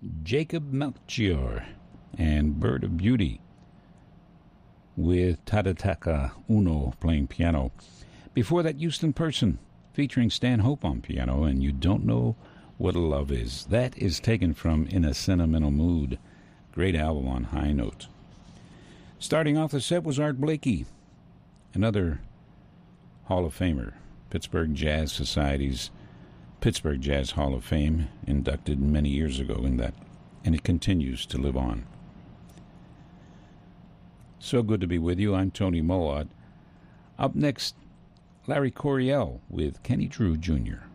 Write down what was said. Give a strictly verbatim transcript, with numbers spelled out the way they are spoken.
Jacob Melchior and Bird of Beauty with Tadataka Uno playing piano. Before that, Houston Person featuring Stan Hope on piano and You Don't Know What Love Is. That is taken from In a Sentimental Mood. Great album on High Note. Starting off the set was Art Blakey, another Hall of Famer, Pittsburgh Jazz Society's Pittsburgh Jazz Hall of Fame, inducted many years ago in that, and it continues to live on. So good to be with you. I'm Tony Mowat. Up next, Larry Coryell with Kenny Drew Junior